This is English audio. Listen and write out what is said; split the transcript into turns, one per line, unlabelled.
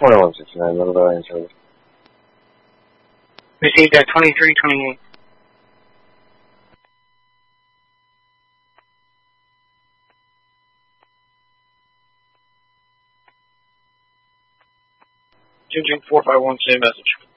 2169, middle line service.
Received at 2328. June 451, same message.